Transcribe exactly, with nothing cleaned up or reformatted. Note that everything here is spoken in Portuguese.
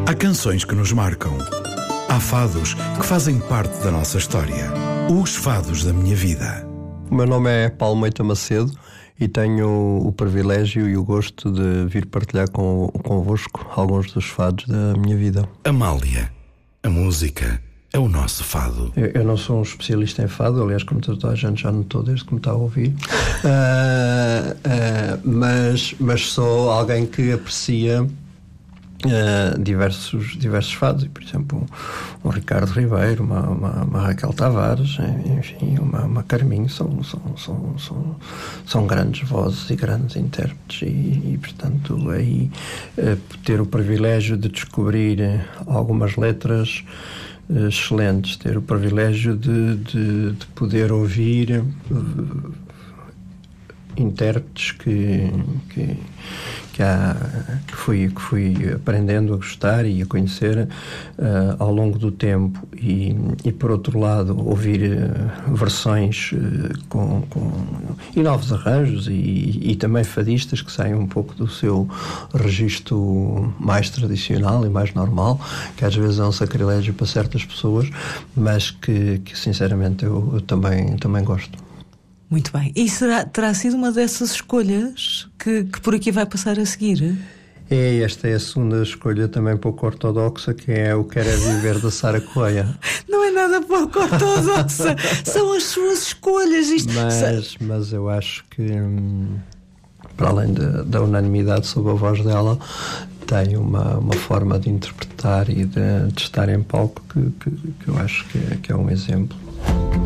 Há canções que nos marcam. Há fados que fazem parte da nossa história. Os fados da minha vida. O meu nome é Paulo Moita Macedo e tenho o privilégio e o gosto de vir partilhar com, convosco alguns dos fados da minha vida. Amália, a música é o nosso fado. Eu, eu não sou um especialista em fado, aliás, como toda a gente já notou desde que me está a ouvir, uh, uh, mas, mas sou alguém que aprecia Uh, diversos, diversos fados, por exemplo um, um Ricardo Ribeiro, uma, uma, uma Raquel Tavares, enfim, uma, uma Carminho, são, são, são, são, são grandes vozes e grandes intérpretes e, e portanto aí uh, ter o privilégio de descobrir algumas letras uh, excelentes, ter o privilégio de, de, de poder ouvir uh, intérpretes que, que Que, há, que, fui, que fui aprendendo a gostar e a conhecer uh, ao longo do tempo e, e por outro lado ouvir uh, versões uh, com, com, e novos arranjos e, e também fadistas que saem um pouco do seu registro mais tradicional e mais normal, que às vezes é um sacrilégio para certas pessoas, mas que, que sinceramente eu, eu também, também gosto. Muito bem. E será, terá sido uma dessas escolhas que, que por aqui vai passar a seguir? É, esta é a segunda escolha também pouco ortodoxa, que é o Quero é Viver da Sara Correia. Não é nada pouco ortodoxa, são as suas escolhas. Isto... Mas, mas eu acho que, hum, para além de, da unanimidade sobre a voz dela, tem uma, uma forma de interpretar e de, de estar em palco que, que, que eu acho que é, que é um exemplo.